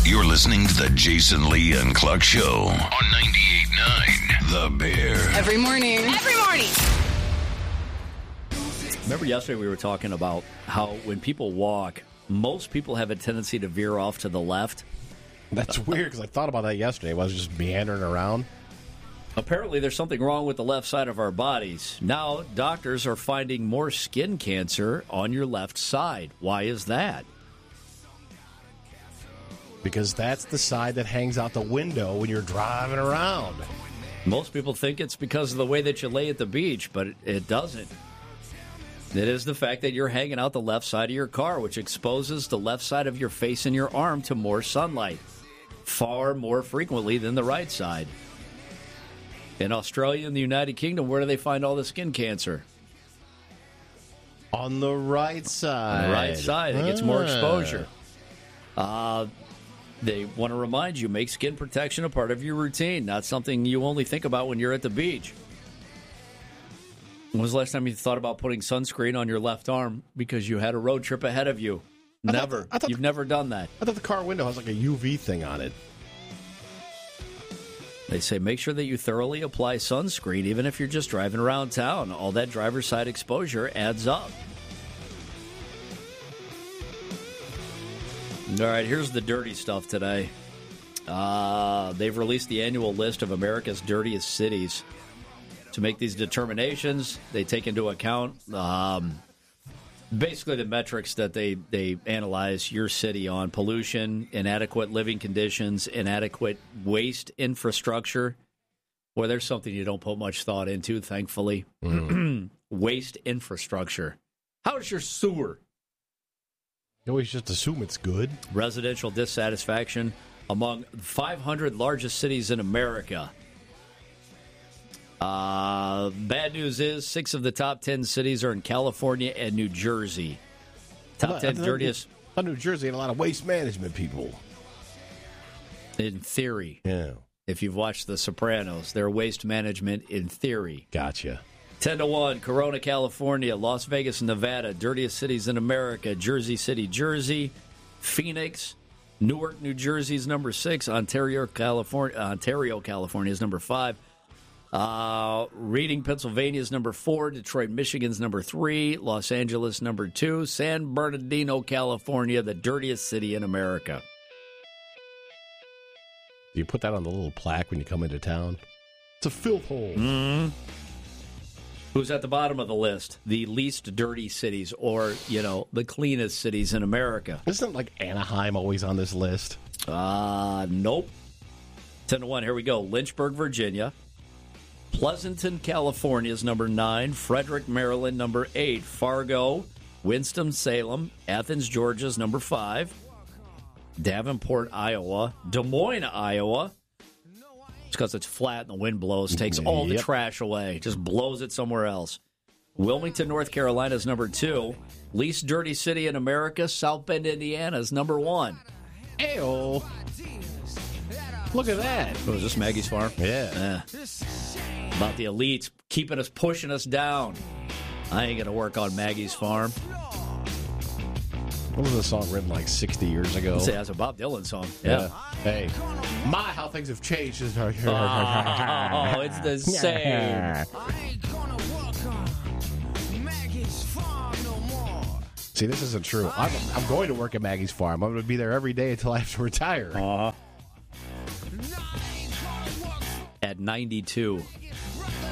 You're listening to the Jason Lee and Cluck Show on 98.9 The Bear. Every morning. Remember yesterday we were talking about how when people walk, most people have a tendency to veer off to the left. That's weird because I thought about that yesterday. I was just meandering around. Apparently there's something wrong with the left side of our bodies. Now, doctors are finding more skin cancer on your left side. Why is that? Because that's the side that hangs out the window when you're driving around. Most people think it's because of the way that you lay at the beach, but it doesn't. It is the fact that you're hanging out the left side of your car, which exposes the left side of your face and your arm to more sunlight, far more frequently than the right side. In Australia and the United Kingdom, where do they find all the skin cancer? On the right side. On the right side. It gets more exposure. They want to remind you, make skin protection a part of your routine, not something you only think about when you're at the beach. When was the last time you thought about putting sunscreen on your left arm because you had a road trip ahead of you? Never. You've never done that. I thought the car window has like a UV thing on it. They say make sure that you thoroughly apply sunscreen even if you're just driving around town. All that driver's side exposure adds up. All right, here's the dirty stuff today. They've released the annual list of America's dirtiest cities. To make these determinations, they take into account basically the metrics that they analyze your city on: pollution, inadequate living conditions, inadequate waste infrastructure. Well, there's something you don't put much thought into, thankfully. Waste infrastructure. How's your sewer? You always just assume it's good. Residential dissatisfaction among 500 largest cities in America. Bad news is 6 of the top 10 cities are in California and New Jersey. Top 10 dirtiest. New Jersey had a lot of waste management people. In theory. Yeah. If you've watched The Sopranos, they're waste management in theory. Gotcha. 10-1, Corona, California, Las Vegas, Nevada, dirtiest cities in America, Jersey City, Jersey, Phoenix, Newark, New Jersey is number 6, Ontario, California is number 5, Reading, Pennsylvania is number 4, Detroit, Michigan is number 3, Los Angeles number 2, San Bernardino, California, the dirtiest city in America. Do you put that on the little plaque when you come into town? It's a filth hole. Mm-hmm. Who's at the bottom of the list? The least dirty cities, or, the cleanest cities in America. Isn't like Anaheim always on this list? Nope. 10-1, here we go. Lynchburg, Virginia. Pleasanton, California is number 9. Frederick, Maryland, number 8. Fargo, Winston-Salem, Athens, Georgia is number 5. Davenport, Iowa. Des Moines, Iowa. It's because it's flat and the wind blows, takes all the trash away, just blows it somewhere else. Wilmington, North Carolina is number 2. Least dirty city in America, South Bend, Indiana is number 1. Ayo. Look at that. Oh, is this Maggie's Farm? Yeah. About the elites pushing us down. I ain't going to work on Maggie's Farm. What was the song written like 60 years ago? I'd say that's a Bob Dylan song. Yeah. Hey, how things have changed. Oh, it's the same. See, this isn't true. I'm going to work at Maggie's Farm. I'm going to be there every day until I have to retire. At 92.